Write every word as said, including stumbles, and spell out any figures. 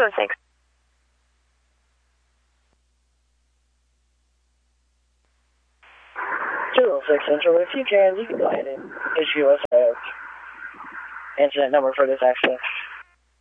oh six. two oh six Central, if you can, you can go ahead and issue us an incident number for this accident.